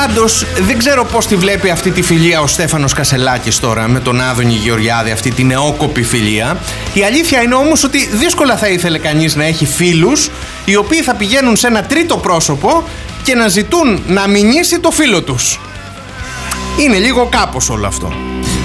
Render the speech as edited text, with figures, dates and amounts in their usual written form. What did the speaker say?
Πάντως δεν ξέρω πώς τη βλέπει αυτή τη φιλία ο Στέφανος Κασελάκης τώρα με τον Άδωνη Γεωργιάδη, αυτή τη νεόκοπη φιλία. Η αλήθεια είναι όμως ότι δύσκολα θα ήθελε κανείς να έχει φίλους οι οποίοι θα πηγαίνουν σε ένα τρίτο πρόσωπο και να ζητούν να μηνύσει το φίλο τους. Είναι λίγο κάπως όλο αυτό.